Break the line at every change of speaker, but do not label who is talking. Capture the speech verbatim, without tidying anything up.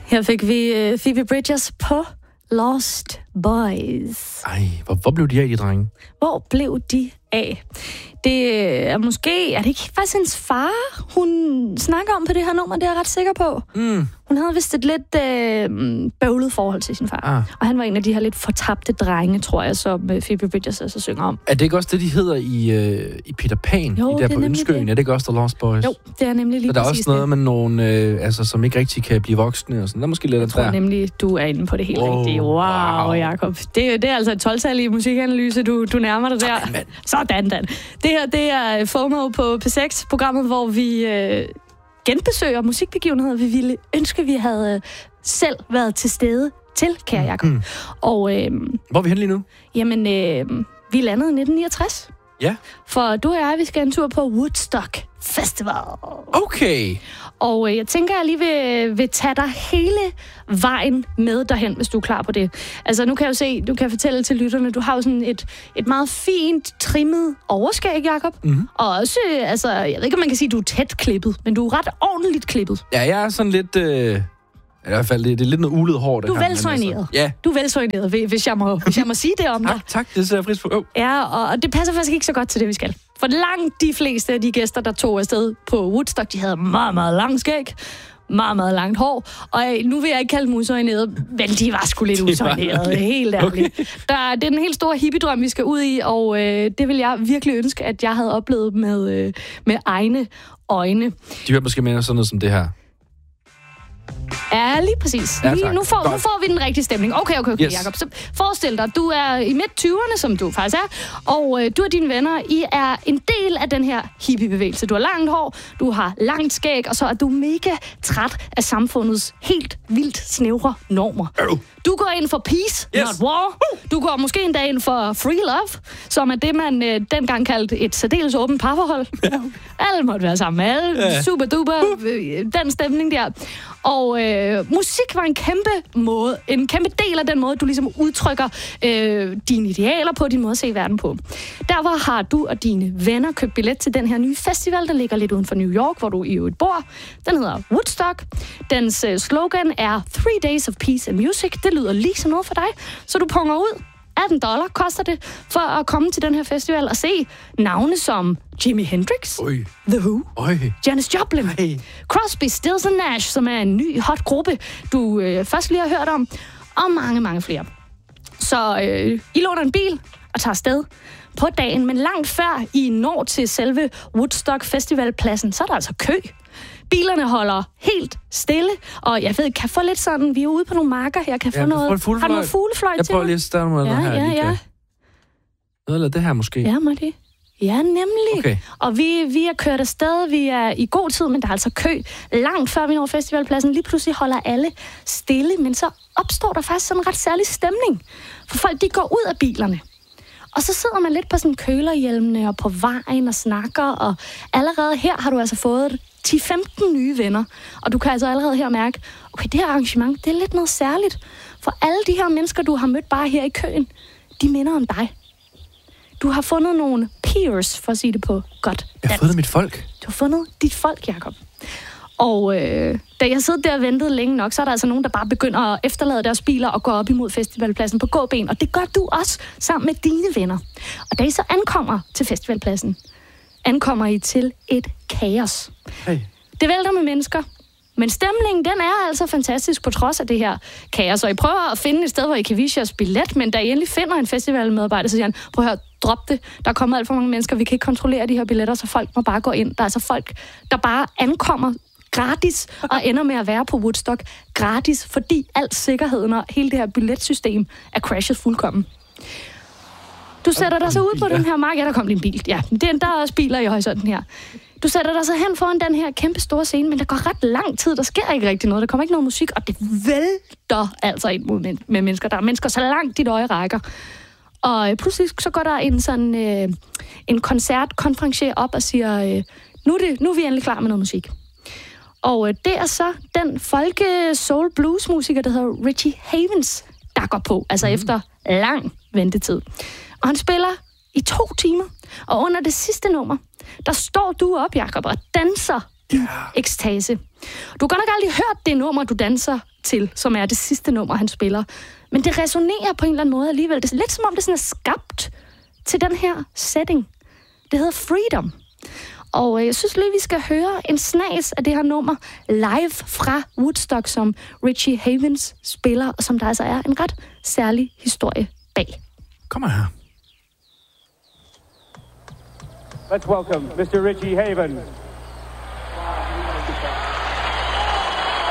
Her fik vi uh, Phoebe Bridgers på Lost Boys.
Ej, hvor, hvor blev de af, de drenge?
Hvor blev de af? Det er måske... Er det ikke faktisk hendes far, hun snakker om på det her nummer? Det er jeg ret sikker på.
Mm.
Hun havde vist et lidt øh, bøvlet forhold til sin far.
Ah.
Og han var en af de her lidt fortabte drenge, tror jeg, som Phoebe Bridgers altså synger om.
Er det ikke også det, de hedder i, øh, i Peter Pan?
Jo,
I der på Ønskeøen? Er det ikke også The Lost Boys?
Jo, det er nemlig lige
så der er
præcis
også noget med nogen, øh, altså, som ikke rigtig kan blive voksne og sådan. Der er måske lidt
jeg tror
der.
nemlig, du er inde på det helt
wow,
rigtige. Wow, wow. Jacob. Det, det er altså et tolv-tal i musikanalyse, du, du nærmer dig der.
Sådan,
Sådan, Dan. Det her, det er FOMO på P seks, programmet, hvor vi øh, genbesøger musikbegivenheder, vi ville ønske, vi havde øh, selv været til stede til, kære Jacob. Mm. Og, øh,
hvor er vi henne lige nu?
Jamen, øh, vi landede i nitten niogtres.
Ja.
For du og jeg, vi skal en tur på Woodstock Festival.
Okay.
Og øh, jeg tænker, jeg lige vil, vil tage dig hele vejen med derhen, hvis du er klar på det. Altså, nu kan jeg jo se, du kan fortælle til lytterne, du har jo sådan et, et meget fint, trimmet overskæg, Jacob. Mm-hmm. Og også, øh, altså, jeg ved ikke, om man kan sige, at du er tæt klippet, men du er ret ordentligt klippet.
Ja, jeg er sådan lidt... Øh... I hvert fald, det er lidt noget ulet hår.
Du er velsoigneret.
Altså. Ja.
Du er velsoigneret, hvis jeg må, hvis jeg må sige det om dig.
Tak, tak. Det ser jeg frisk på. Oh.
Ja, og det passer faktisk ikke så godt til det, vi skal. For langt de fleste af de gæster, der tog afsted på Woodstock, de havde meget, meget lang skæg, meget, meget langt hår. Og nu vil jeg ikke kalde dem usøjneret, men de var sgu lidt usøjneret, helt ærligt. Okay. Der, det er den helt store hippiedrøm, vi skal ud i, og øh, det vil jeg virkelig ønske, at jeg havde oplevet med, øh, med egne øjne.
De hører måske mere sådan noget som det her.
Ja, lige præcis.
Ja,
lige, nu, får, nu får vi den rigtige stemning. Okay, okay, okay, yes. Jacob. Så forestil dig, du er i midt-tyverne, som du faktisk er, og øh, du og dine venner, I er en del af den her hippiebevægelse. Du har langt hår, du har langt skæg, og så er du mega træt af samfundets helt vildt snævre normer. Øh. Du går ind for peace, yes. not war. Du går måske endda ind for free love, som er det, man øh, dengang kaldte et særdeles åbent parforhold. Ja. Alle måtte være sammen med alle. Ja. Super duper. Øh, den stemning der. Og øh, musik var en kæmpe måde, en kæmpe del af den måde, du ligesom udtrykker øh, dine idealer på, din måde at se verden på. Derfor har du og dine venner købt billet til den her nye festival, der ligger lidt uden for New York, hvor du i øvrigt bor. Den hedder Woodstock. Dens øh, slogan er Three Days of Peace and Music. Det lyder lige som noget for dig, så du punger ud. atten dollar koster det for at komme til den her festival og se navne som Jimi Hendrix,
Oi.
The Who,
Oi.
Janis Joplin,
Ej.
Crosby, Stills and Nash, som er en ny hot gruppe, du øh, først lige har hørt om, og mange, mange flere. Så øh, I låner en bil og tager afsted på dagen, men langt før I når til selve Woodstock Festivalpladsen, så er der altså kø. Bilerne holder helt stille, og jeg ved, kan få lidt sådan, vi er ude på nogle marker her, kan få
ja,
noget,
har
du noget fuglefløjt til
mig? Jeg prøver lige at starte med
ja,
noget her.
Ja, ja, ja.
Noget eller det her måske?
Ja, må det. Ja, nemlig.
Okay.
Og vi, vi er kørt afsted, vi er i god tid, men der er altså kø langt før vi når festivalpladsen. Lige pludselig holder alle stille, men så opstår der faktisk sådan en ret særlig stemning. For folk, de går ud af bilerne. Og så sidder man lidt på sådan kølerhjelmene og på vejen og snakker, og allerede her har du altså fået ti til femten nye venner. Og du kan altså allerede her mærke, okay, det her arrangement, det er lidt noget særligt. For alle de her mennesker, du har mødt bare her i køen, de minder om dig. Du har fundet nogle peers, for at sige det på godt dansk.
Jeg har fundet mit folk.
Du har fundet dit folk, Jacob. Og øh, da jeg sidder der og ventede længe nok, så er der altså nogen, der bare begynder at efterlade deres biler og gå op imod festivalpladsen på gåben. Og det gør du også sammen med dine venner. Og da I så ankommer til festivalpladsen, ankommer I til et kaos.
Hey.
Det vælter med mennesker. Men stemningen, den er altså fantastisk på trods af det her kaos. Og I prøver at finde et sted, hvor I kan vise jeres billet, men da I endelig finder en festivalmedarbejder, så siger han, prøv at høre, drop det. Der er kommet alt for mange mennesker, vi kan ikke kontrollere de her billetter, så folk må bare gå ind. Der er altså folk, der bare ankommer gratis og ender med at være på Woodstock gratis, fordi al sikkerheden og hele det her billetsystem er crashet fuldkommen. Du sætter dig så ud på den her mark. Ja, der kom lige en bil. Ja, der er også biler i horisonten her. Du sætter dig så hen foran den her kæmpe store scene, men der går ret lang tid. Der sker ikke rigtig noget. Der kommer ikke noget musik, og det vælter altså ind mod men- med mennesker. Der er mennesker så langt dit øje rækker. Og pludselig så går der en sådan øh, en koncertkonferencier op og siger, øh, nu, er det, nu er vi endelig klar med noget musik. Og øh, det er så den folke soul blues musiker, der hedder Richie Havens, der går på, altså mm. efter lang ventetid. Og han spiller i to timer, og under det sidste nummer, der står du op, Jacob, og danser i yeah. ekstase. Du har godt nok aldrig hørt det nummer, du danser til, som er det sidste nummer, han spiller. Men det resonerer på en eller anden måde alligevel. Det er lidt som om, det sådan er skabt til den her setting. Det hedder Freedom. Og jeg synes lige, vi skal høre en snas af det her nummer live fra Woodstock, som Richie Havens spiller, og som der altså er en ret særlig historie bag.
Kom her.
Let's welcome mister Richie Havens.